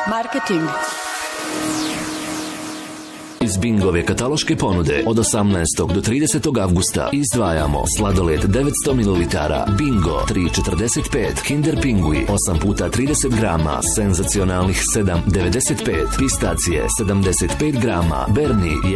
Marketing. Iz Bingove kataloške ponude od 18. do 30. avgusta izdvajamo sladoled 900 ml, Bingo 3,45, Kinder Pingui 8 puta 30 grama, senzacionalnih 7,95, pistacije 75 grama, Berni